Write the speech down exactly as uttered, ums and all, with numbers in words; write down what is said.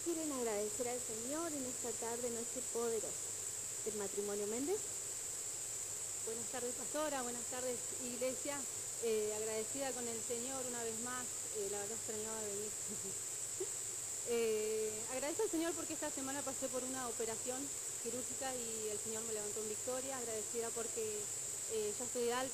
quieren agradecer al Señor en esta tarde noche poderosa del matrimonio Méndez? Buenas tardes, pastora, buenas tardes, iglesia. Eh, agradecida con el Señor una vez más, eh, la verdad extrañaba venir. eh, agradezco al Señor porque esta semana pasé por una operación quirúrgica y el Señor me levantó en victoria. Agradecida porque eh, yo estoy de alta.